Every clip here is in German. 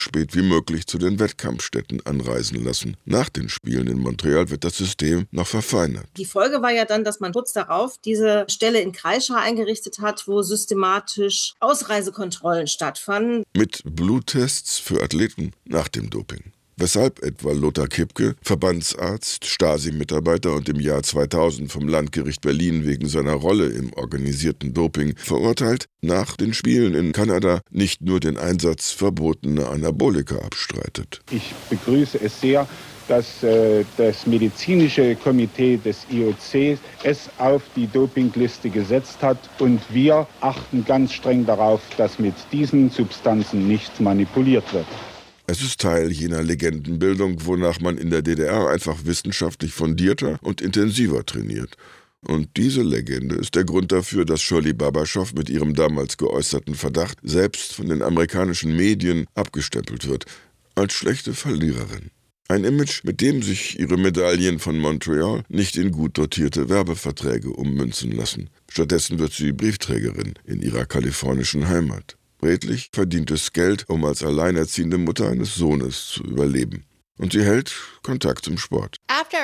spät wie möglich zu den Wettkampfstätten anreisen lassen. Nach den Spielen in Montreal wird das System noch verfeinert. Die Folge war ja dann, dass man kurz darauf diese Stelle in Kreischa eingerichtet hat, wo systematisch Ausreisekontrollen stattfanden. Mit Bluttests für Athleten nach dem Doping. Weshalb etwa Lothar Kippke, Verbandsarzt, Stasi-Mitarbeiter und im Jahr 2000 vom Landgericht Berlin wegen seiner Rolle im organisierten Doping verurteilt, nach den Spielen in Kanada nicht nur den Einsatz verbotener Anabolika abstreitet. Ich begrüße es sehr, dass das medizinische Komitee des IOC es auf die Dopingliste gesetzt hat. Und wir achten ganz streng darauf, dass mit diesen Substanzen nicht manipuliert wird. Es ist Teil jener Legendenbildung, wonach man in der DDR einfach wissenschaftlich fundierter und intensiver trainiert. Und diese Legende ist der Grund dafür, dass Shirley Babaschow mit ihrem damals geäußerten Verdacht selbst von den amerikanischen Medien abgestempelt wird, als schlechte Verliererin. Ein Image, mit dem sich ihre Medaillen von Montreal nicht in gut dotierte Werbeverträge ummünzen lassen. Stattdessen wird sie Briefträgerin in ihrer kalifornischen Heimat. Redlich verdientes Geld, um als alleinerziehende Mutter eines Sohnes zu überleben. Und sie hält Kontakt zum Sport.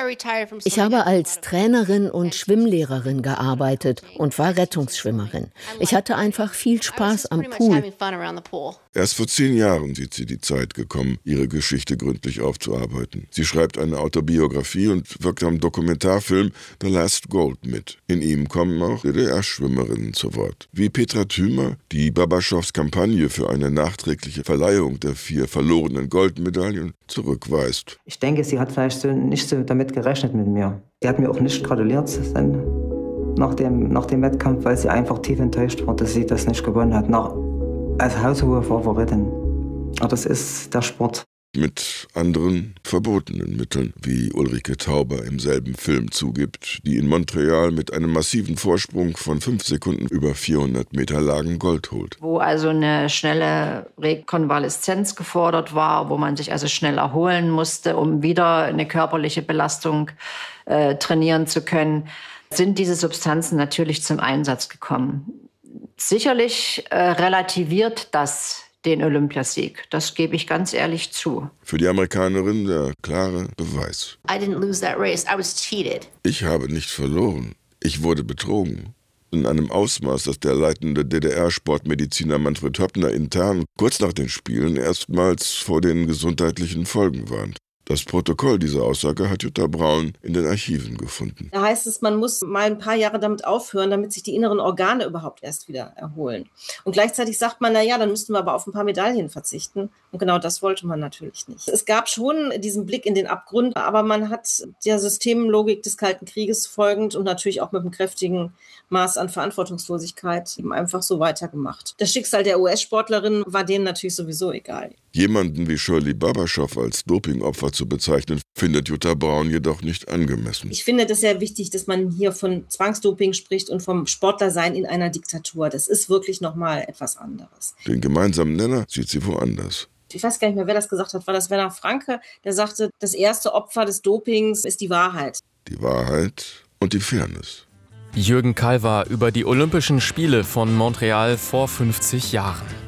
Ich habe als Trainerin und Schwimmlehrerin gearbeitet und war Rettungsschwimmerin. Ich hatte einfach viel Spaß am Pool. Erst vor 10 Jahren sieht sie die Zeit gekommen, ihre Geschichte gründlich aufzuarbeiten. Sie schreibt eine Autobiografie und wirkt am Dokumentarfilm The Last Gold mit. In ihm kommen auch DDR-Schwimmerinnen zu Wort. Wie Petra Thümer, die Babaschows Kampagne für eine nachträgliche Verleihung der 4 verlorenen Goldmedaillen zurückweist. Ich denke, sie hat vielleicht nicht so damit gerechnet mit mir. Sie hat mir auch nicht gratuliert nach dem Wettkampf, weil sie einfach tief enttäuscht war, dass sie das nicht gewonnen hat. Als haushohe Favoritin. Aber das ist der Sport. Mit anderen verbotenen Mitteln, wie Ulrike Tauber im selben Film zugibt, die in Montreal mit einem massiven Vorsprung von 5 Sekunden über 400 Meter Lagen Gold holt. Wo also eine schnelle Rekonvaleszenz gefordert war, wo man sich also schnell erholen musste, um wieder eine körperliche Belastung trainieren zu können, sind diese Substanzen natürlich zum Einsatz gekommen. Sicherlich relativiert das den Olympiasieg. Das gebe ich ganz ehrlich zu. Für die Amerikanerin der klare Beweis. Ich habe nicht verloren. Ich wurde betrogen. In einem Ausmaß, das der leitende DDR-Sportmediziner Manfred Höppner intern kurz nach den Spielen erstmals vor den gesundheitlichen Folgen warnt. Das Protokoll dieser Aussage hat Jutta Braun in den Archiven gefunden. Da heißt es, man muss mal ein paar Jahre damit aufhören, damit sich die inneren Organe überhaupt erst wieder erholen. Und gleichzeitig sagt man, dann müssten wir aber auf ein paar Medaillen verzichten. Und genau das wollte man natürlich nicht. Es gab schon diesen Blick in den Abgrund, aber man hat der Systemlogik des Kalten Krieges folgend und natürlich auch mit einem kräftigen Maß an Verantwortungslosigkeit eben einfach so weitergemacht. Das Schicksal der US-Sportlerin war denen natürlich sowieso egal. Jemanden wie Shirley Babaschow als Dopingopfer zu bezeichnen, findet Jutta Braun jedoch nicht angemessen. Ich finde das sehr wichtig, dass man hier von Zwangsdoping spricht und vom Sportlersein in einer Diktatur. Das ist wirklich nochmal etwas anderes. Den gemeinsamen Nenner sieht sie woanders. Ich weiß gar nicht mehr, wer das gesagt hat. War das Werner Franke, der sagte, das erste Opfer des Dopings ist die Wahrheit. Die Wahrheit und die Fairness. Jürgen Kalver über die Olympischen Spiele von Montreal vor 50 Jahren.